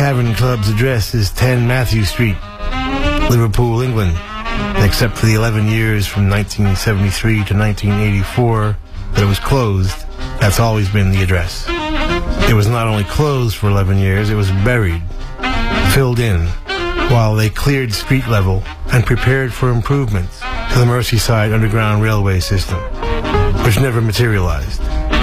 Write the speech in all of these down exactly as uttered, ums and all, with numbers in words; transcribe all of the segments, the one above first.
Cavern Club's address is ten Matthew Street, Liverpool, England. And except for the eleven years from nineteen seventy-three to nineteen eighty-four that it was closed, that's always been the address. It was not only closed for eleven years, it was buried, filled in, while they cleared street level and prepared for improvements to the Merseyside Underground Railway system, which never materialized.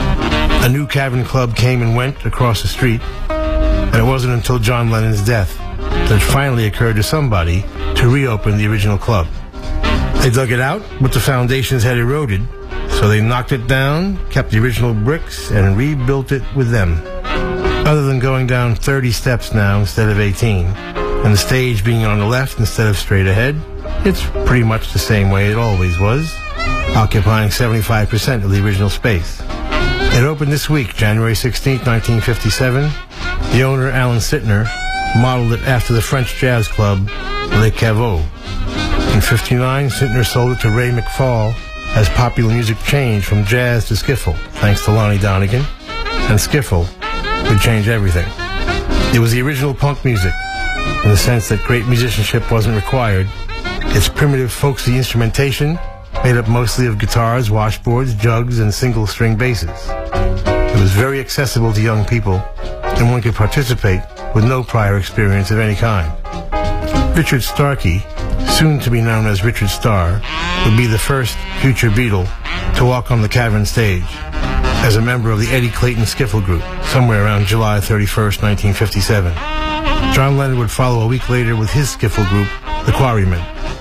A new Cavern Club came and went across the street, and it wasn't until John Lennon's death that it finally occurred to somebody to reopen the original club. They dug it out, but the foundations had eroded, so they knocked it down, kept the original bricks, and rebuilt it with them. Other than going down thirty steps now instead of eighteen, and the stage being on the left instead of straight ahead, it's pretty much the same way it always was, occupying seventy-five percent of the original space. It opened this week, January sixteenth, nineteen fifty-seven. The owner, Alan Sittner, modeled it after the French jazz club, Les Caveaux. In fifty-nine, Sittner sold it to Ray McFall as popular music changed from jazz to skiffle, thanks to Lonnie Donegan, and skiffle would change everything. It was the original punk music, in the sense that great musicianship wasn't required. Its primitive, folksy instrumentation, made up mostly of guitars, washboards, jugs, and single-string basses. It was very accessible to young people, and one could participate with no prior experience of any kind. Richard Starkey, soon to be known as Richard Starr, would be the first future Beatle to walk on the Cavern stage as a member of the Eddie Clayton Skiffle Group, somewhere around July thirty-first, nineteen fifty-seven. John Lennon would follow a week later with his skiffle group, the Quarrymen.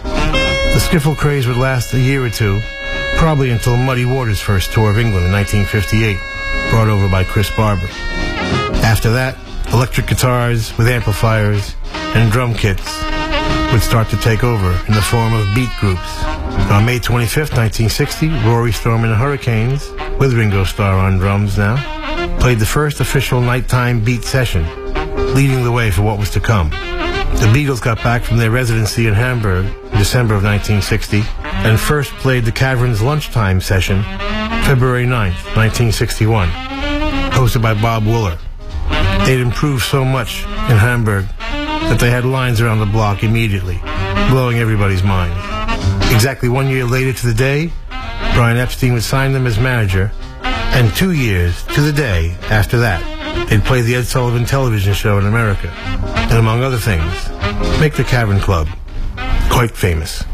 The skiffle craze would last a year or two, probably until Muddy Waters' first tour of England in nineteen fifty-eight, brought over by Chris Barber. After that, electric guitars with amplifiers and drum kits would start to take over in the form of beat groups. On May twenty-fifth, nineteen sixty, Rory Storm and the Hurricanes, with Ringo Starr on drums now, played the first official nighttime beat session, leading the way for what was to come. The Beatles got back from their residency in Hamburg in December of nineteen sixty and first played the Cavern's lunchtime session February ninth, nineteen sixty-one, hosted by Bob Wooler. They'd improved so much in Hamburg that they had lines around the block immediately, blowing everybody's minds. Exactly one year later to the day, Brian Epstein would sign them as manager, and two years to the day after that, they'd play the Ed Sullivan television show in America, and among other things, make the Cavern Club quite famous.